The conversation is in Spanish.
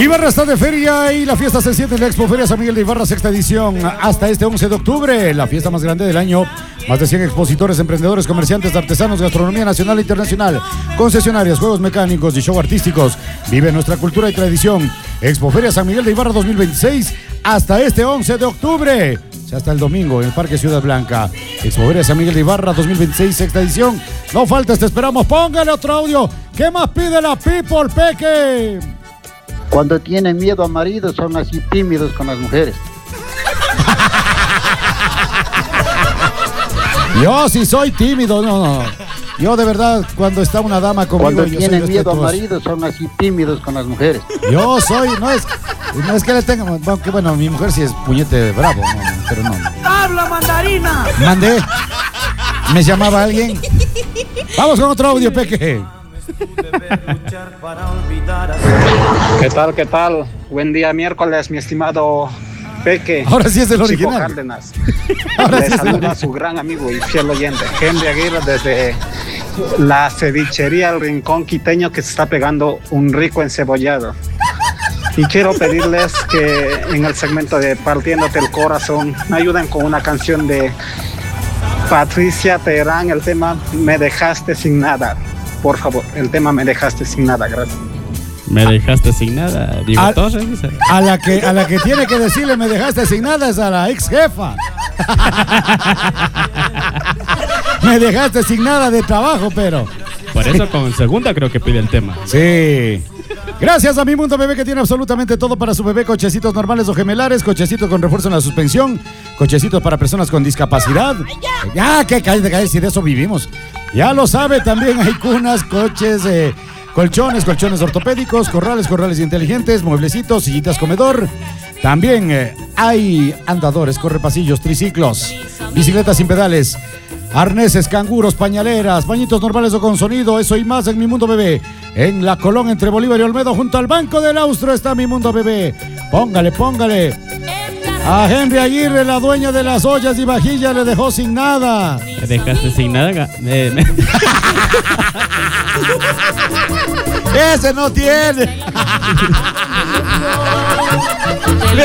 Ibarra está de feria y la fiesta se siente en la Expoferia San Miguel de Ibarra, sexta edición, hasta este 11 de octubre, la fiesta más grande del año. Más de 100 expositores, emprendedores, comerciantes, artesanos, gastronomía nacional e internacional, concesionarias, juegos mecánicos y show artísticos. Vive nuestra cultura y tradición. Expoferia San Miguel de Ibarra 2026, hasta este 11 de octubre. Hasta el domingo en el Parque Ciudad Blanca. Expoferia San Miguel de Ibarra 2026, sexta edición. No faltes, te esperamos. Póngale otro audio. ¿Qué más pide la people, Peque? Cuando tienen miedo a marido son así tímidos con las mujeres. Yo sí soy tímido, no. Yo de verdad, cuando está una dama conmigo, cuando yo tienen soy miedo a marido son así tímidos con las mujeres. Yo soy, no es que le tenga, aunque bueno, mi mujer sí es puñete bravo, pero no. ¡Habla, mandarina! Mandé. ¿Me llamaba alguien? Vamos con otro audio, Peque. ¿Qué tal? Buen día miércoles, mi estimado Peque. Ahora sí es el Chico original. Cárdenas. Ahora Le sí es el saluda a su gran amigo y fiel oyente, Henry Aguirre, desde la cevichería El Rincón Quiteño, que se está pegando un rico encebollado. Y quiero pedirles que en el segmento de Partiéndote el Corazón me ayuden con una canción de Patricia Teherán, el tema Me Dejaste Sin Nada. Por favor, el tema Me Dejaste Sin Nada, gracias. Me dejaste sin nada, digo Torres, dice. A la que tiene que decirle me dejaste sin nada es a la ex jefa. Me dejaste sin nada de trabajo, pero. Por eso con segunda creo que pide el tema. Sí. Gracias a Mi Mundo Bebé, que tiene absolutamente todo para su bebé. Cochecitos normales o gemelares, cochecitos con refuerzo en la suspensión, cochecitos para personas con discapacidad. Ya, que cae, si de eso vivimos. Ya lo sabe, también hay cunas, coches, colchones ortopédicos, corrales inteligentes, mueblecitos, sillitas comedor. También hay andadores, correpasillos, triciclos, bicicletas sin pedales, arneses, canguros, pañaleras, bañitos normales o con sonido, eso y más en Mi Mundo Bebé. En La Colón, entre Bolívar y Olmedo, junto al Banco del Austro, está Mi Mundo Bebé. Póngale. A Henry Aguirre, la dueña de las ollas y vajillas, le dejó sin nada. Me dejaste sin nada. Ese no tiene.